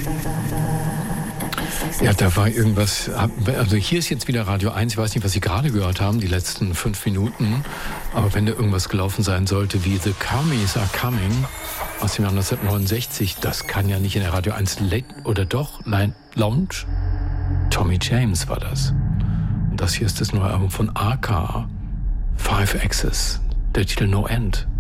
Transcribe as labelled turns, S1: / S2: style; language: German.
S1: Ja, da war irgendwas, also hier ist jetzt wieder Radio 1, ich weiß nicht, was Sie gerade gehört haben, die letzten 5 Minuten, aber wenn da irgendwas gelaufen sein sollte wie The Commies Are Coming aus dem Jahr 1969, das kann ja nicht in der Radio 1 Late oder doch Lounge? Tommy James war das. Und das hier ist das neue Album von AK, 5 Axis, der Titel No End.